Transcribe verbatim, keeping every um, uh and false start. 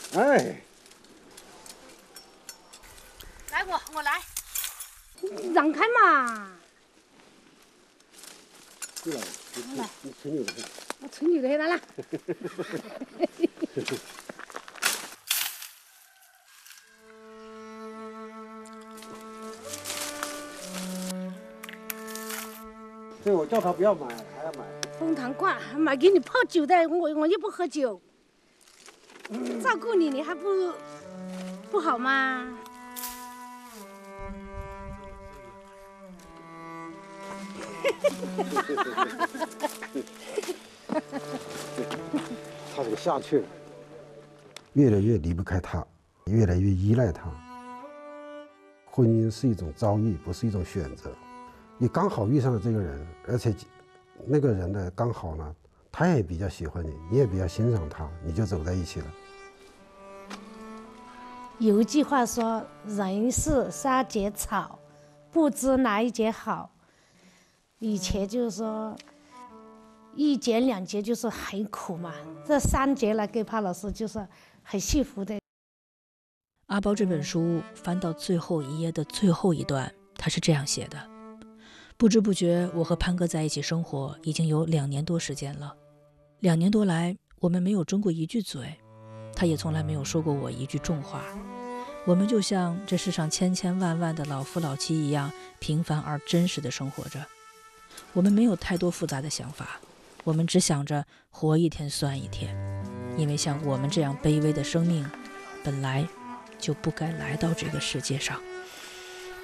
哎， 来我我来， 让开嘛！ 对了，你你吹牛的很。 我吹牛的很啦。 所以我叫他不要买，还要买。 红糖瓜买给你泡酒的，我我又不喝酒，照顾你你还不不好吗？ 他这个下去了，越来越离不开他，越来越依赖他。婚姻是一种遭遇，不是一种选择。你刚好遇上了这个人，而且那个人呢，刚好呢，他也比较喜欢你，你也比较欣赏他，你就走在一起了。 有一句话说：“人是三节草，不知哪一节好。”以前就是说，一节两节就是很苦嘛，这三节来给帕老师就是很幸福的。 阿包这本书翻到最后一页的最后一段，他是这样写的：不知不觉，我和潘哥在一起生活已经有两年多时间了。两年多来，我们没有争过一句嘴，他也从来没有说过我一句重话。我们就像这世上千千万万的老夫老妻一样，平凡而真实的生活着。我们没有太多复杂的想法，我们只想着活一天算一天，因为像我们这样卑微的生命，本来就不该来到这个世界上。